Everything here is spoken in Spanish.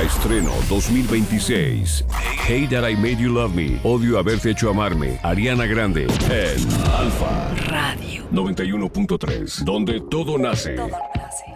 Estreno 2026. Hate That I Made You Love Me. Odio haberte hecho amarme. Ariana Grande en Alfa Radio 91.3, donde todo nace. Todo nace.